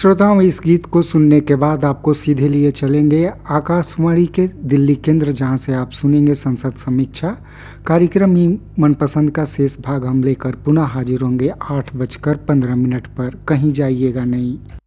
श्रोताओं, इस गीत को सुनने के बाद आपको सीधे लिए चलेंगे आकाशवाणी के दिल्ली केंद्र, जहां से आप सुनेंगे संसद समीक्षा कार्यक्रम। ही मनपसंद का शेष भाग हम लेकर पुनः हाजिर होंगे 8:15 पर। कहीं जाइएगा नहीं।